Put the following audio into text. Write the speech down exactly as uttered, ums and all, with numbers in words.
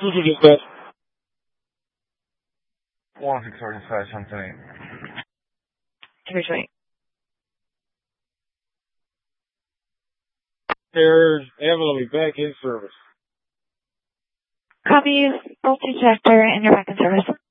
dispatch. one six four dispatch, one seven eight. Two twenty. There's Evan will be back in service. Copy, both detector, and you're back in service.